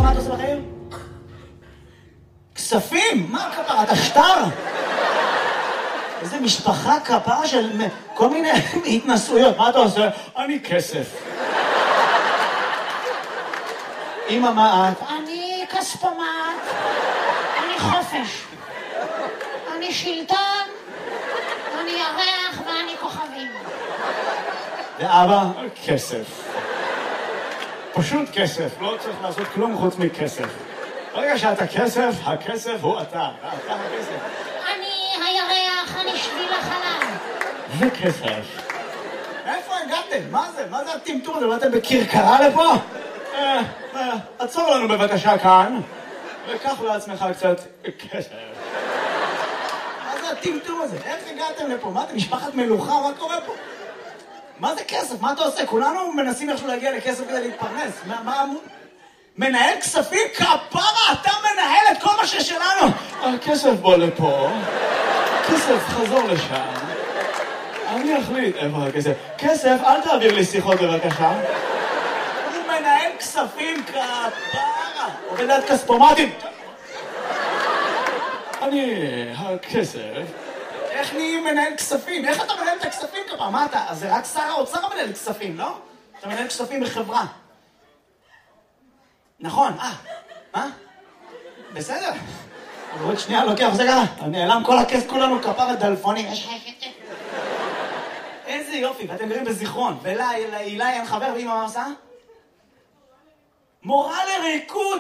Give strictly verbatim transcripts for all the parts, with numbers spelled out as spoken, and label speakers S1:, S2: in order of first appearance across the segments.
S1: מה אתה עושה בחיים? כספים? מה כפרה? אתה שטר? איזה משפחה כפרה של כל מיני התנסויות. מה אתה עושה? אני כסף. אמא, מה את?
S2: אני כספומט, אני חופש, אני שלטון, אני ירח ואני כוכבים.
S1: ואבא? כסף. פשוט כסף, לא צריך לעשות כלום חוץ מכסף. ברגע שאתה כסף, הכסף הוא אתה, אתה הכסף.
S2: אני הירח, אני שביל החלל.
S1: זה כסף. איפה הגעתם? מה זה? מה זה הטמטום הזה? באתם בכרכרה לפה? אה, אה, עצור לנו בבקשה כאן, וקח לעצמך קצת כסף. מה זה הטמטום הזה? איך הגעתם לפה? מה, אתם משפחת מלוכה? מה קורה פה? מה זה כסף? מה אתה עושה? כולנו מנסים איכשהו להגיע לכסף כדי להתפרנס. מה, מה... מנהל כספים? כפרה, אתה מנהל את כל מה ששלנו. הכסף בוא לפה. כסף, חזור לשם. אני אחליט איפה הכסף. כסף, אל תעביר לי שיחות בבקשה. הוא מנהל כספים, כפרה. עובד עד כספומטים. אני... הכסף... איך נהיים מנהל כספים? איך אתה מנהל את הכספים כפרה? מה אתה? אז זה רק שר האוצר מנהל כספים, לא? אתה מנהל כספים בחברה. נכון, אה, מה? בסדר. עוד שנייה לוקח, זה ככה, נעלם כל הכסף, כולנו כפרה דלפונים. איזה יופי, ואתם גרים בזיכרון. ולהילה אין חבר, ואמא מה עושה? מורה לריקוד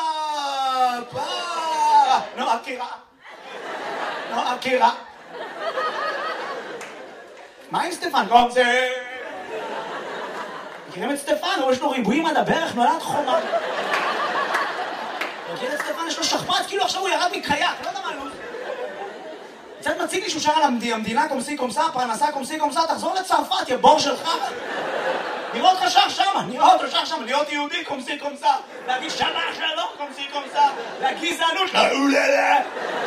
S1: כפרה. נו, אקירה. נו, אקירה. מה עם סטפן? לא, זה... מכירים את סטפן? יש לו ריבועים עד הברך, נולד חומה. מכיר את סטפן? יש לו שכפ"ץ, כאילו עכשיו הוא ירד מקייק, לא יודע מה לא. קצת מציג לי שהוא שר על המדינה קומסי קומסה, פרנסה קומסי קומסה, תחזור לצרפת, יא בור שלך. נראה אותך שר שמה, נראה אותו שר שמה, להיות יהודי קומסי קומסה, להגיד שמה שלום קומסי קומסה, לגזענות, לאוללה.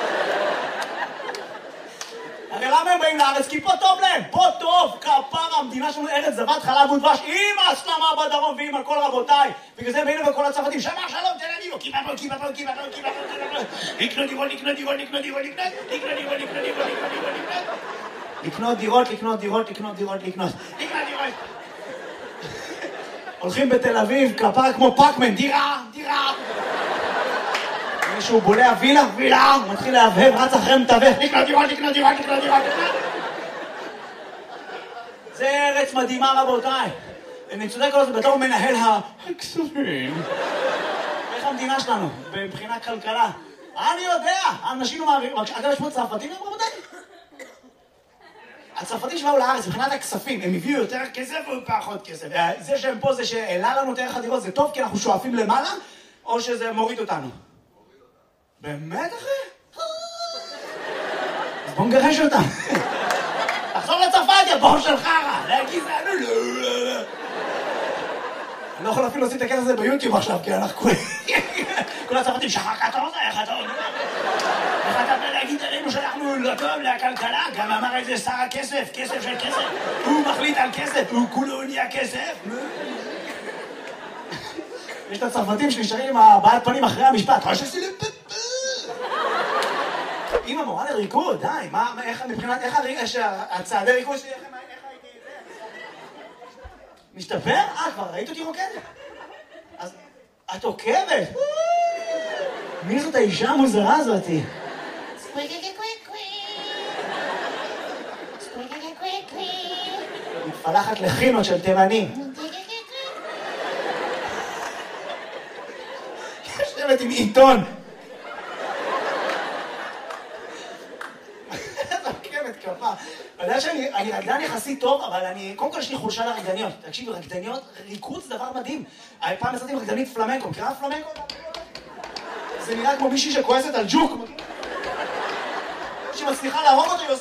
S1: הרי למה הם באים לארץ? כי פה טוב להם, פה טוב, כפרה, המדינה שלנו ארץ זבת חלב ודבש, עם הסלמה בדרום ועם על כל רבותיי. בגלל זה באים וכל הצרפתים, שמה שלום, תל אביב, קיבה פה, קיבה פה, קיבה פה, קיבה פה, לקנות דירות, לקנות דירות, לקנות דירות, לקנות דירות, לקנות דירות, לקנות דירות, לקנות דירות, לקנות דירות, לקנות לקנות דירות. הולכים בתל אביב, כפרה כמו פאקמן, דירה, דירה. מישהו בולע וילה, וילה, הוא מתחיל להבהב, רץ אחרי מתווך, לקנות דירות, לקנות דירות, לקנות דירות, לקנות. זה ארץ מדהימה רבותיי. אני צודק כל זה, בתור מנהל הכספים. איך המדינה שלנו, מבחינת כלכלה? אני יודע, האנשים מעבירים, אגב יש פה צרפתים, רבותיי? הצרפתים שבאו לארץ, מבחינת הכספים, הם הביאו יותר כסף או פחות כסף? זה שהם פה, זה שהעלה לנו את ערך הדירות, זה טוב כי אנחנו שואפים למעלה, או שזה מוריד אותנו? באמת, אחי? אז בוא נגרש אותם. תחזור לצרפת, יא בור של חרא. להגיד זה, לא, לא, לא. אני לא יכול אפילו לשים את הכסף הזה ביוטיוב עכשיו, כי אנחנו כולם... כולם צרפתים, שחר כתוב, איך אתה אומר? איך אתה בא להגיד עלינו שאנחנו לא טוב לכלכלה? גם אמר את זה שר הכסף, כסף של כסף. הוא מחליט על כסף, הוא כולו נהיה כסף. יש את הצרפתים שנשארים עם הבעלת פנים אחרי המשפט. אמא מורה לריקוד, די, מה, איך, מבחינת, איך הצעדי ריקוד שלי, איך הייתי את זה? משתפר? אה, כבר ראית אותי רוקדת? אז את עוקבת? מי זאת האישה המוזרה הזאתי? מתפלחת לחינות של תימנים. יושבת עם עיתון. כפה. אתה יודע שאני רקדן יחסית טוב, אבל אני... קודם כל יש לי חולשה לרקדניות. תקשיבו, רקדניות, ריקוד זה דבר מדהים. פעם יצאתי עם רקדנית פלמנקו. מכירה פלמנקו? זה נראה כמו מישהי שכועסת על ג'וק. שמצליחה להרוג אותו,